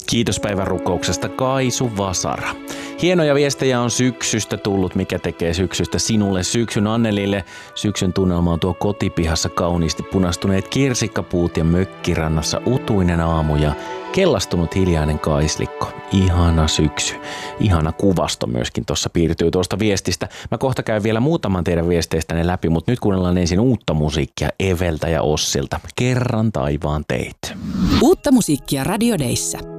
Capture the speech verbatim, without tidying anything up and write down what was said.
Kiitos päivän rukouksesta Kaisu Vasara. Hienoja viestejä on syksystä tullut, mikä tekee syksystä sinulle syksyn. Annelille syksyn tunnelma on tuo kotipihassa kauniisti punastuneet kirsikkapuut ja mökkirannassa utuinen aamu ja kellastunut hiljainen kaislikko. Ihana syksy. Ihana kuvasto myöskin tuossa piirtyy tuosta viestistä. Mä kohta käyn vielä muutaman teidän viesteistänne läpi, mutta nyt kuunnellaan ensin uutta musiikkia Eveltä ja Ossilta. Kerran taivaan teit. Uutta musiikkia Radio Dayssä.